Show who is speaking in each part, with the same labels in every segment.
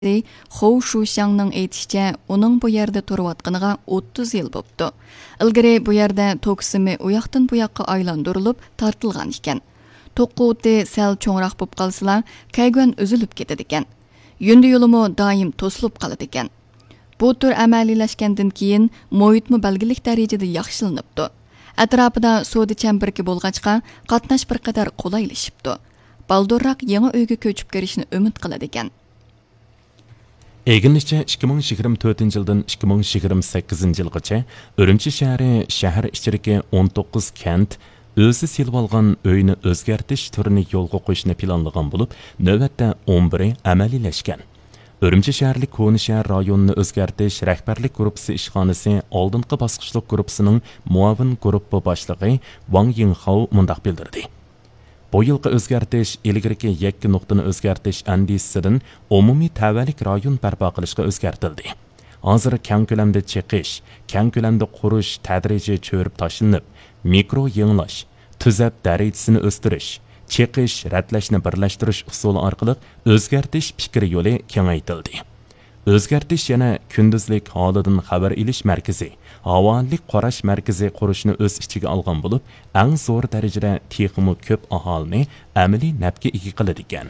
Speaker 1: Хou Shushanның aytishicha, uning bu yerda turayotganiga 30 yil bo'pti. Ilgari bu yerda to'ksimi u yoqdan bu yoqqa aylantirilib tortilgan ekan. To'qqoti sal cho'ngroq bo'lib qolsalar, kaygon uzilib ketadi ekan. Yo'lda yo'limi doim to'silib qoladi ekan. Bu tur amaliylashgandan keyin muhitmi belgilik darajada yaxshilanibdi. Atrofida suvda chambarki bo'lg'achqa qatnash bir qadar qulaylashibdi. Baldurroq yangi uyga ko'chib kirishni umid qiladi ekan.
Speaker 2: Eginlikçe 2024 yıldan 2028 yılgacha Ürümçi şəhəri şəhər içidəki 19 kent özü silib alğan öyünü özgərtiş türünü yolğa qoyuşunu planlagan bo'lib, növbətdə 11-i əməliləşkən. Ürümçi şəhərlik Koni şəhər rayonunu özgərtiş rəhbərlik qrupsi işxanası aldınqı basqıçlıq qrupsinin muavin qrupu başlığı Wang Yinghao mundaq bildirdi. Bu yılqı özgərtiş ilgirki 2 nuqtani özgərtiş andisidan umumiy tavallik rayon barpo qilishga o'zgartildi. Hozir keng ko'lamda chiqish, keng ko'lamda qurish tadrijiy cho'rib tashlanib, mikro yenglash, tuzab darajasini o'stirish, chiqish, ratlashni birlashtirish usuli orqali o'zgartish fikri yo'li kengaytirildi. O'zgartish yana kunduzlik holidan xabar ilish markazi, havonlik qarash markazi qurishni o'z ichiga olgan bo'lib, eng zo'r darajada texmi ko'p aholini amaliy nafga ega qiladi ekan.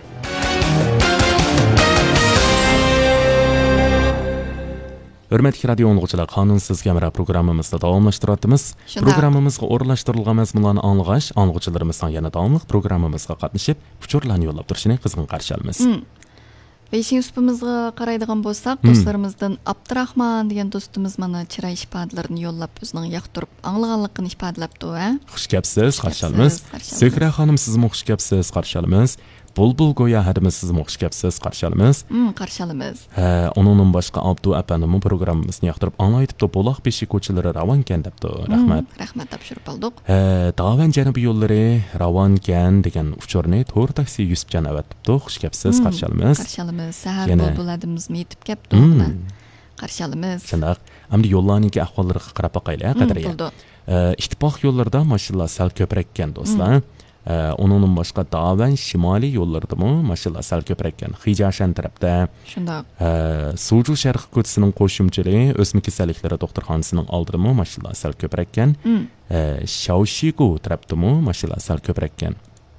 Speaker 2: Hürmetli radio anlıqçılar, qanunsuz kamera programımızda davamlaştırıyordumuz. Programımızga o'rinlashtirilgan mazmunlarni anlag'ash, anlıqçılarımızdan yana davomli programımızga qatnashib, uçurlarni yo'llab turishini qizg'in qarshi olamiz.
Speaker 1: Beshinchi supimizga qaraydigan bo'lsak, do'stlarimizdan Abdurahmon degan do'stimiz mana chiroy ifodalarini yo'llab o'zining yoqtirib anglaganligini ifodalabdi.
Speaker 2: Xush kelibsiz, qarshi olamiz. Sekra xonim, sizmi xush kelibsiz, qarshi olamiz. Bulbul go'ya hadimiz siz xush kelibsiz, qarshi olamiz.
Speaker 1: Qarshi olamiz.
Speaker 2: Onun boshqa Abdu apanimi programmamizni yoqtirib anglaytibdi. Buloq beshi ko'chalari ravonkan debdi. Rahmat.
Speaker 1: Rahmat topshirib oldik.
Speaker 2: Davan janubiy yo'llari ravonkan degan uchurni to'g'ri taksi Yusufjon avatibdi. Xush kelibsiz, qarshi olamiz.
Speaker 1: Qarshi olamiz. Sahar bulbuladimizmi yetib kelibdi. Qarshi olamiz.
Speaker 2: Shundoq. Hamda yo'llarning ahvollariga qarab boqaylik, qadriya. İttifoq yo'llarida mashinalar sal ko'proq ekan do'stlar. Onun boshqa Davan shimoliy yo'llaridami mashinalar sal ko'proq ekan. Xijashan tarafda.
Speaker 1: Shundoq.
Speaker 2: Suju sharq ko'chasining qo'shimchiligi o'sma kasalliklari doktorxonasining oldidami mashinalar sal ko'proq ekan. Shaoshigu tarafdami mashinalar sal ko'proq ekan.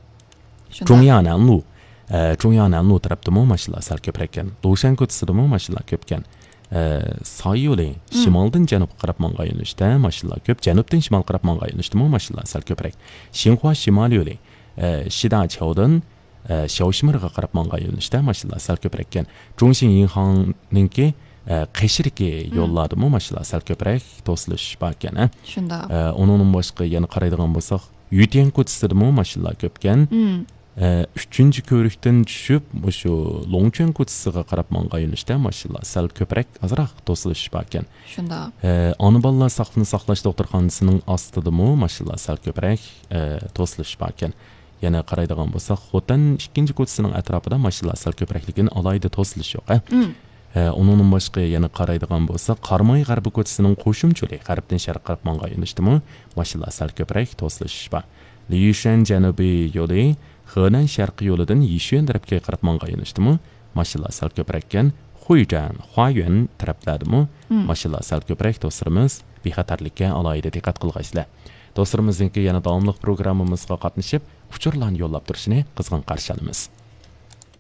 Speaker 2: Zhongyananlu tarafdami mashinalar sal ko'proq ekan. Lushan ko'chasidami mashinalar ko'p ekan. Soy yo'li shimoldan janubga qarab manga yo'nalishda mashinalar ko'p, janubdan shimol qarab manga yo'nalishda mashinalar sal ko'proq. Xinhua shimol yo'li Shidachoudan Xiaoximirga qarab manga yo'nalishda mashinalar sal ko'proq ekan. Zhongxin Yinhangninki Qashirki yo'llardami mashinalar sal ko'proq to'silish bor ekan.
Speaker 1: Shundoq.
Speaker 2: Onun boshqa yana qaraydigan bo'lsak, Yutian ko'chasidami mashinalar ko'p ekan. 3-ko'rikdan tushib, o'sha Longchuan ko'chasiga qarab manga yo'nalishda mashinalar sal ko'proq azroq to'silish bor ekan.
Speaker 1: Shundoq.
Speaker 2: Ona bolalar sog'liqni saqlash doktorxonasining ostidami mashinalar sal ko'proq to'silish bor ekan. Yana qaraydigan bo'lsak, Xotan 2-ko'chasining atrofida mashinalar sal ko'proqligini alayda to'silish yo'q. Onun boshqa yana qaraydigan bo'lsak, Qarmoy g'arbi ko'chasining qo'shimchali g'arbdan sharqqa qarab manga yo'nalishdami mashinalar sal ko'proq to'silish bor. Liyushan janubiy yo'li Henan sharqiy yo'lidan Yishuan tarafga qarab manga yo'nalishdimi mashinalar sal ko'proq ekan. Huijan, Huayuan taraflardami mashinalar sal ko'proq do'stlarimiz bexatarlikka alohida diqqat qilg'aysizlar. Do'stlarimizning yana davomli programmamizga qatnashib, uchurlarni yo'llab turishini qizg'in qarshi olamiz.